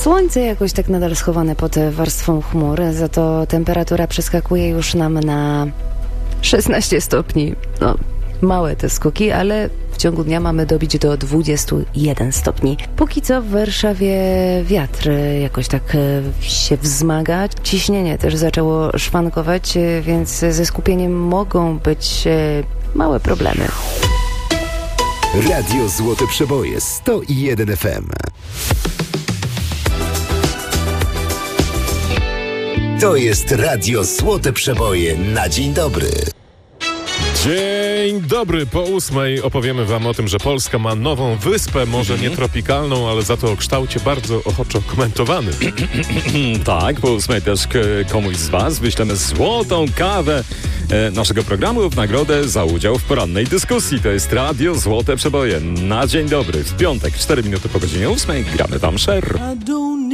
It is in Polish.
Słońce jakoś tak nadal schowane pod warstwą chmur, za to temperatura przeskakuje już nam na 16 stopni. No, małe te skoki, ale w ciągu dnia mamy dobić do 21 stopni. Póki co w Warszawie wiatr jakoś tak się wzmaga. Ciśnienie też zaczęło szwankować, więc ze skupieniem mogą być małe problemy. Radio Złote Przeboje 101 FM. To jest Radio Złote Przeboje na dzień dobry. Dzień dobry, po 8:00 opowiemy wam o tym, że Polska ma nową wyspę, może nie tropikalną, ale za to o kształcie bardzo ochoczo komentowanym. Tak, po 8:00 też komuś z was wyślemy złotą kawę naszego programu w nagrodę za udział w porannej dyskusji. To jest Radio Złote Przeboje na dzień dobry. W piątek, 4 minuty po godzinie 8:00 gramy wam Sher.